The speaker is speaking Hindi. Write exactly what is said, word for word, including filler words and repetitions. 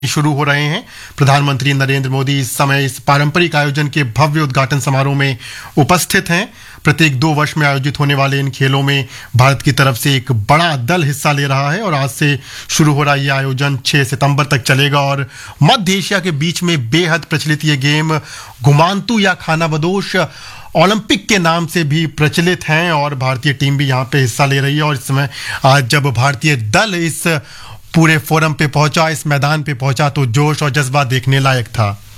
शुरू हो रहे हैं। प्रधानमंत्री नरेंद्र मोदी इस समय इस पारंपरिक आयोजन के भव्य उद्घाटन समारोह में उपस्थित हैं। प्रत्येक दो वर्ष में आयोजित होने वाले इन खेलों में भारत की तरफ से एक बड़ा दल हिस्सा ले रहा है और आज से शुरू हो रहा ये आयोजन छह सितंबर तक चलेगा और मध्य एशिया के बीच में बेहद प्रचलित ये गेम घुमांतू या खानाबदोश ओलंपिक के नाम से भी प्रचलित हैं और भारतीय टीम भी यहाँ पे हिस्सा ले रही है। और इस समय आज जब भारतीय दल इस पूरे फोरम पे पहुंचा, इस मैदान पे पहुंचा, तो जोश और जज्बा देखने लायक था।